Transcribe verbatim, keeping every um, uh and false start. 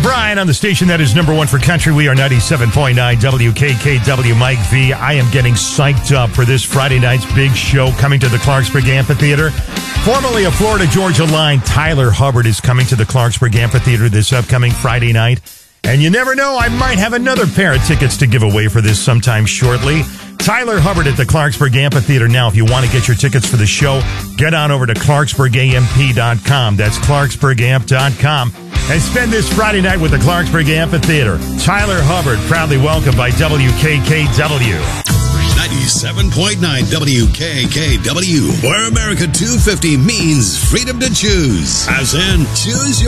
Bryan on the station that is number one for country. We are ninety-seven point nine W K K W. Mike V. I am getting psyched up for this Friday night's big show coming to the Clarksburg Amphitheater. Formerly a Florida Georgia Line, Tyler Hubbard is coming to the Clarksburg Amphitheater this upcoming Friday night. And you never know, I might have another pair of tickets to give away for this sometime shortly. Tyler Hubbard at the Clarksburg Amphitheater. Now, if you want to get your tickets for the show, get on over to clarksburg A M P dot com. That's clarksburg amp dot com. And spend this Friday night with the Clarksburg Amphitheater. Tyler Hubbard, proudly welcomed by W K K W. ninety-seven point nine W K K W, where America two fifty means freedom to choose. As in, choose your